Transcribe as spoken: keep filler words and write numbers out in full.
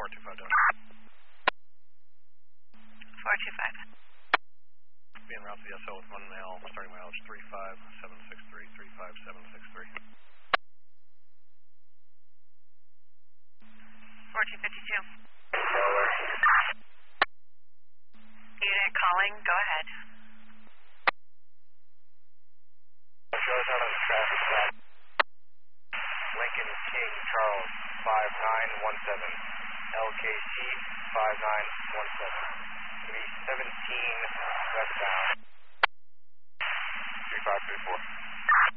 two five down. four two five. Being route to the S L with one male, starting mileage three five seven six three, three five seven six three. four two five two. Unit calling, go ahead. Shows out on the traffic stop. Lincoln King Charles five nine one seven. L K C five nine one seven. three seventeen westbound. three five three four.